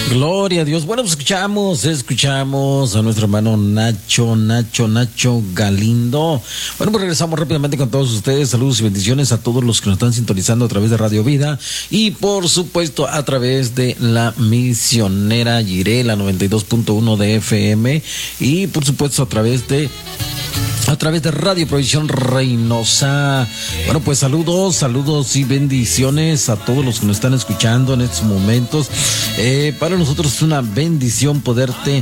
Gloria a Dios. Bueno, pues escuchamos a nuestro hermano Nacho Galindo. Bueno, pues regresamos rápidamente con todos ustedes. Saludos y bendiciones a todos los que nos están sintonizando a través de Radio Vida y por supuesto a través de la misionera Jiré, la 92.1 de FM, y por supuesto a través de Radio Provisión Reynosa. Bueno, pues saludos y bendiciones a todos los que nos están escuchando en estos momentos. Para nosotros es una bendición poderte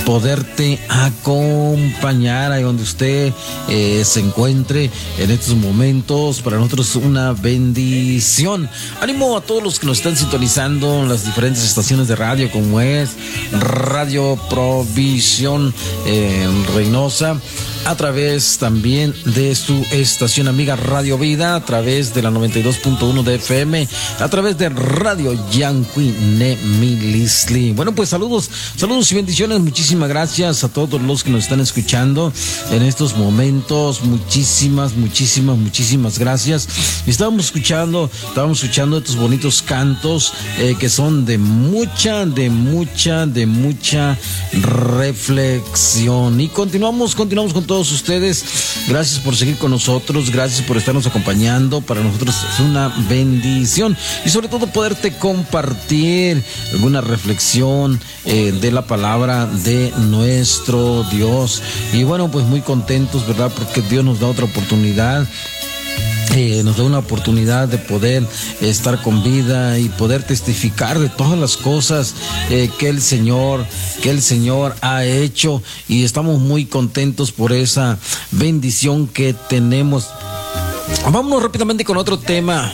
acompañar ahí donde usted se encuentre en estos momentos. Para nosotros es una bendición. Ánimo a todos los que nos están sintonizando en las diferentes estaciones de radio, como es Radio Provisión Reynosa, a través también de su estación amiga Radio Vida, a través de la 92.1 de FM, a través de Radio Yanqui Nemilisli. Bueno, pues saludos y bendiciones. Muchísimas gracias a todos los que nos están escuchando en estos momentos. Muchísimas gracias. Y estábamos escuchando estos bonitos cantos que son de mucha reflexión. Y continuamos con todos ustedes. Gracias por seguir con nosotros, gracias por estarnos acompañando. Para nosotros es una bendición y sobre todo poderte compartir alguna reflexión de la palabra de nuestro Dios. Y bueno, pues muy contentos, ¿verdad? Porque Dios nos da otra oportunidad. Nos da una oportunidad de poder estar con vida y poder testificar de todas las cosas que el Señor ha hecho, y estamos muy contentos por esa bendición que tenemos. Vámonos rápidamente con otro tema.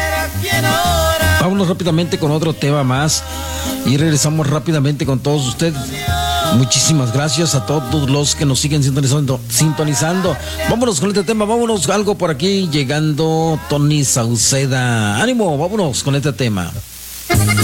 Más y regresamos rápidamente con todos ustedes. Muchísimas gracias a todos los que nos siguen sintonizando. Vámonos con este tema, vámonos algo por aquí llegando Tony Sauceda. Ánimo, vámonos con este tema.